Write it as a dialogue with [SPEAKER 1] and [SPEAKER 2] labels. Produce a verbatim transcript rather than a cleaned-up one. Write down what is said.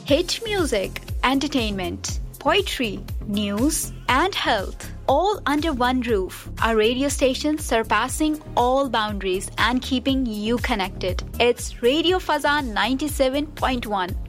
[SPEAKER 1] Hit music, entertainment, poetry, news, and health. All under one roof. A radio station surpassing all boundaries and keeping you connected. It's Radio Fazan ninety-seven point one.